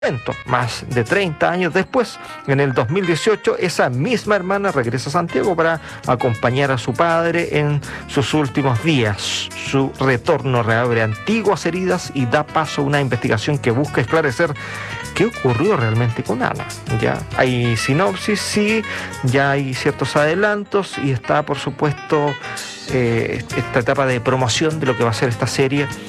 Más de 30 años después, en el 2018, esa misma hermana regresa a Santiago para acompañar a su padre en sus últimos días. Su retorno reabre antiguas heridas y da paso a una investigación que busca esclarecer qué ocurrió realmente con Ana. Ya hay sinopsis, sí, ya hay ciertos adelantos y está, por supuesto, esta etapa de promoción de lo que va a ser esta serie